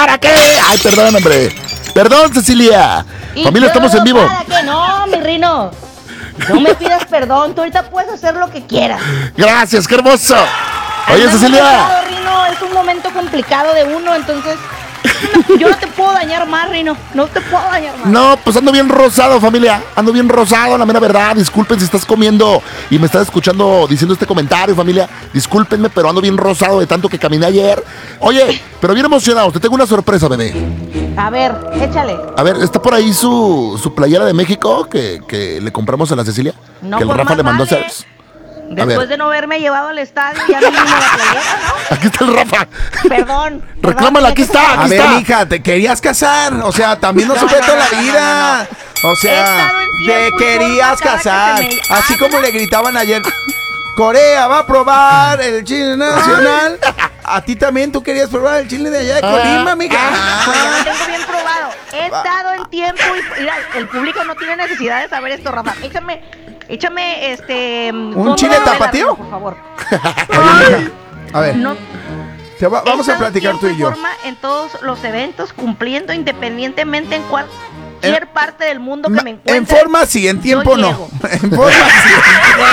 ¿Para qué? Ay, perdón, hombre. Perdón, Cecilia. Familia, estamos en vivo. ¿Para qué? No, mi Rino. No me pidas perdón, tú ahorita puedes hacer lo que quieras. Gracias, qué hermoso. Oye, Cecilia. Enojado, Rino, es un momento complicado de uno, entonces yo no te puedo dañar más, Rino. No te puedo dañar más. No, pues ando bien rosado, familia. Ando bien rosado, la mera verdad. Disculpen si estás comiendo y me estás escuchando diciendo este comentario, familia. Discúlpenme, pero ando bien rosado de tanto que caminé ayer. Oye, pero bien emocionado. Te tengo una sorpresa, bebé. A ver, échale. A ver, ¿está por ahí su playera de México que le compramos a la Cecilia? No, que el por Rafa más le mandó a vale. hacer. Después de no haberme llevado al estadio, ya no vino la playera, ¿no? Aquí está el Rafa. Perdón. Reclámala, aquí está, A aquí ver, está. mija, te querías casar. O sea, también no se fue toda la vida. O He sea, estado en te tiempo y querías forma cada que casar. se me Así habla. como le gritaban ayer. Corea va a probar el chile nacional. A ti también tú querías probar el chile de allá de Colima, mija. Pues ya lo tengo bien probado. He estado en tiempo y mira, el público no tiene necesidad de saber esto, Rafa. Échame ¿Un chile tapatío? Por favor. Oye, mija, a ver, No, vamos he a estado platicar en tú y tiempo yo. forma en todos los eventos, cumpliendo independientemente en cualquier parte del mundo que me encuentre. En forma sí, en tiempo yo no. llego. En forma sí. Bueno,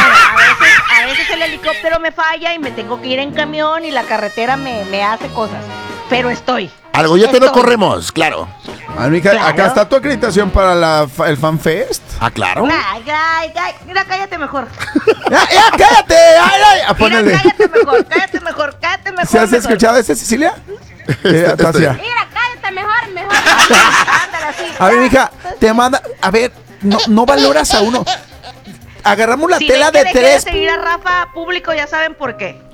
a veces el helicóptero me falla y me tengo que ir en camión y la carretera me hace cosas. Pero estoy. Algo ya te lo corremos, claro. Ah, mija, Claro. acá está tu acreditación para el FanFest. Ah, claro. Ay, mira, cállate mejor. ¡Ya, cállate! ¡Ay! Mira, Ponele. cállate mejor. ¿Se has escuchado ese, Cecilia? Tasia. Mira, cállate mejor. Ándale así. A ver, mija, te manda. A ver, no valoras a uno. Agarramos la Si tela ven que de dejé tres. seguir a Rafa público, ya saben por qué.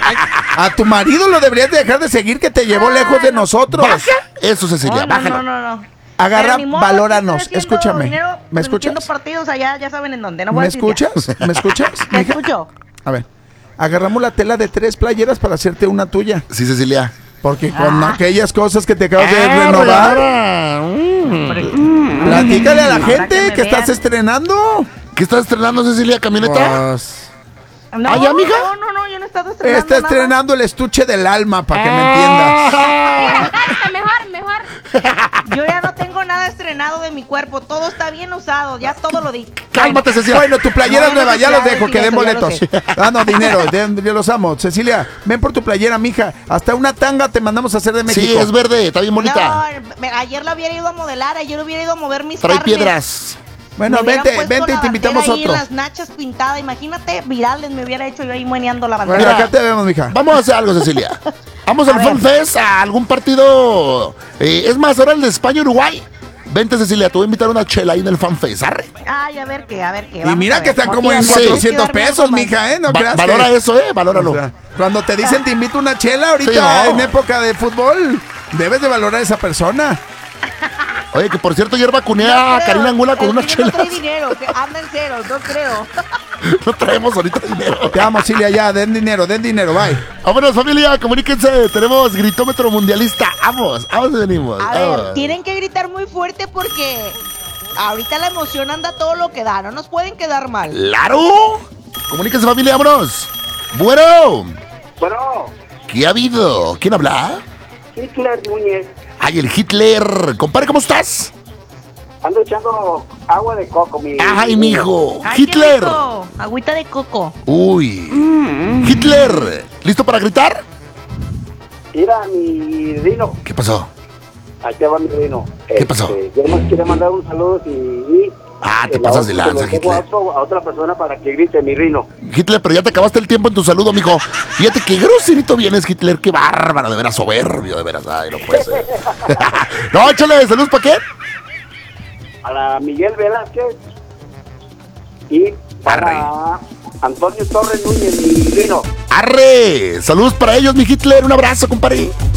A tu marido lo deberías de dejar de seguir, que te llevó lejos de nosotros. Baja eso, Cecilia, bájalo. No. Agarra, Pero ni modo, valóranos. estoy haciendo Escúchame. dinero ¿Me escuchas? transmitiendo partidos allá, ya saben en dónde. No voy a ¿Me decir ya. escuchas? ¿Me escuchas? Te mija? escucho. A ver, agarramos la tela de 3 playeras para hacerte una tuya. Sí, Cecilia. Porque con aquellas cosas que te acabas de renovar, platícale a la Ahora gente que me que estás vean. estrenando. ¿Qué estás estrenando, Cecilia? ¿Camioneta? Pues, No, ¿Ay, amiga? No, yo no he estado estrenando está nada. estrenando el estuche del alma, para que me entiendas. Yo ya no tengo nada estrenado de mi cuerpo, todo está bien usado, ya todo lo di. Cálmate, Cecilia. Bueno, tu playera es No, nueva, ya los dejo, que den ya lo boletos. sé. Ah, no, dinero, yo los amo. Cecilia, ven por tu playera, mija. Hasta una tanga te mandamos a hacer de México. Sí, es verde, está bien bonita. No, ayer la hubiera ido a modelar, ayer hubiera ido a mover mis Trae carnes. piedras. Bueno, Me hubieran vente, puesto vente y la te invitamos bandera ahí otro. en las nachas pintada, imagínate, virales me hubiera hecho yo ahí meneando la bandera. Mira, acá te vemos, mija. Vamos a hacer algo, Cecilia. Vamos al A ver. FanFest, a algún partido. Es más, ahora el de España-Uruguay. Vente, Cecilia, te voy a invitar una chela ahí en el FanFest. Arre. Ay, a ver qué. Y vamos mira a que ver. están como en Motívame, 400 quiero darme pesos, algo más. mija, ¿eh? No creas Valora que... eso, valóralo. O sea, cuando te dicen te invito una chela ahorita Sí, no. en época de fútbol, debes de valorar a esa persona. Oye, que por cierto, ayer vacuné a creo, Karina Angula con el unas niño chelas. No trae dinero, que anda en cero, no creo. No traemos ahorita dinero. Te amo, Cilia, ya, den dinero, bye. Vámonos, familia, comuníquense. Tenemos gritómetro mundialista. Vamos y venimos. A ver, Vamos. tienen que gritar muy fuerte porque ahorita la emoción anda todo lo que da, no nos pueden quedar mal. ¡Claro! Comuníquense, familia, vámonos. Bueno, Bueno, ¿qué ha habido? ¿Quién habla? Hitler Núñez, Ay, el Hitler. Compadre, ¿cómo estás? ando echando agua de coco, mi... Ay, mijo. Ay, qué Hitler. rico, agüita de coco. Uy. Hitler. ¿Listo para gritar? Mira, mi Rino, ¿Qué pasó? ahí te va mi Rino. ¿Qué pasó? Yo más quiero mandar un saludo y Ah, te el pasas de audio lanza, se lo dejo Hitler. a otra persona para que grite mi Rino. Hitler, pero ya te acabaste el tiempo en tu saludo, mijo. Fíjate qué groserito vienes, Hitler. Qué bárbaro, de veras soberbio, de veras. Ay, no puede ser. No, échale, saludos, ¿para qué? A la Miguel Velázquez y para Antonio Torres Núñez, mi Rino. Arre. Saludos para ellos, mi Hitler. Un abrazo, compadre.